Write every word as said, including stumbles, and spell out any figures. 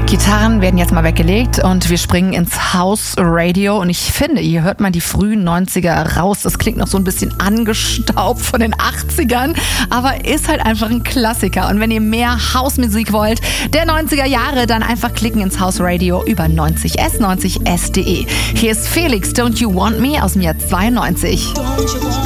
Gitarren werden jetzt mal weggelegt und wir springen ins House Radio. Und ich finde, hier hört man die frühen neunziger raus. Das klingt noch so ein bisschen angestaubt von den achtzigern, aber ist halt einfach ein Klassiker. Und wenn ihr mehr Hausmusik wollt, der neunziger Jahre, dann einfach klicken ins House Radio über neunzig s neunzig s punkt de. Hier ist Felix, Don't You Want Me aus dem Jahr zweiundneunzig. Don't you want